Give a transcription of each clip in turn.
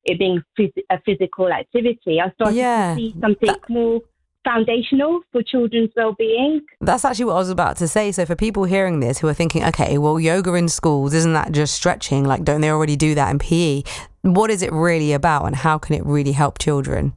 it being a physical activity. I started to see something more foundational for children's well-being. That's actually what I was about to say. So for people hearing this who are thinking, okay, well, yoga in schools, isn't that just stretching? Like, don't they already do that in PE? What is it really about, and how can it really help children?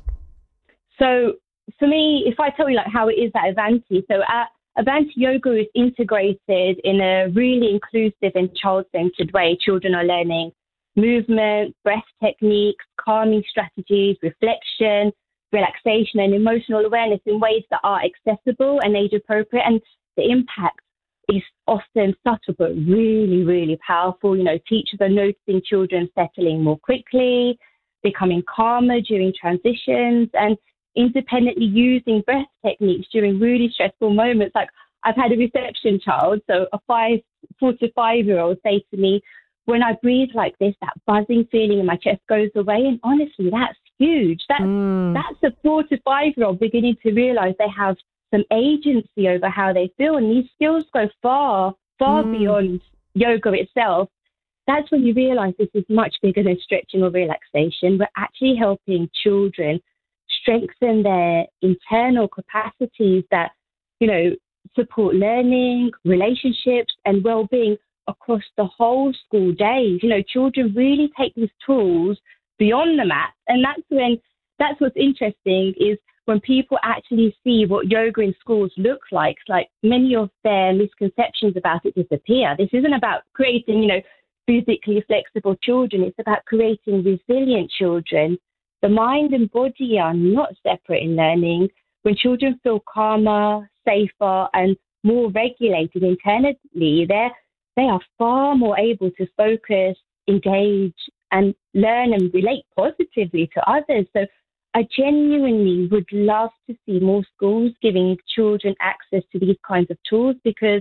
So for me, if I tell you like how it is at Avanti, so at Avanti, yoga is integrated in a really inclusive and child-centered way. Children are learning movement, breath techniques, calming strategies, reflection, relaxation and emotional awareness in ways that are accessible and age appropriate. And the impact is often subtle but really, really powerful. You know, teachers are noticing children settling more quickly, becoming calmer during transitions, and independently using breath techniques during really stressful moments. Like, I've had a reception child, so a 4 to 5-year-old say to me, when I breathe like this, that buzzing feeling in my chest goes away. And honestly, that's huge. That's a 4 to 5-year-old beginning to realize they have some agency over how they feel. And these skills go far beyond yoga itself. That's when you realize this is much bigger than stretching or relaxation. We're actually helping children strengthen their internal capacities that, you know, support learning, relationships, and well-being across the whole school days. You know, children really take these tools beyond the mat. And that's what's interesting is when people actually see what yoga in schools looks like many of their misconceptions about it disappear. This isn't about creating, you know, physically flexible children. It's about creating resilient children. The mind and body are not separate in learning. When children feel calmer, safer, and more regulated internally, they are far more able to focus, engage, and learn and relate positively to others. So I genuinely would love to see more schools giving children access to these kinds of tools, because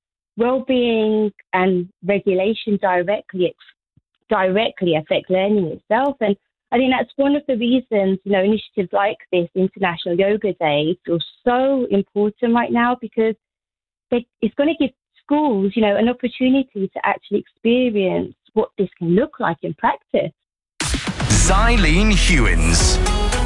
well-being and regulation directly affect learning itself. And I think that's one of the reasons, you know, initiatives like this, International Yoga Day, feel so important right now, because it's going to give schools, you know, an opportunity to actually experience what this can look like in practice. Xylene Hewins.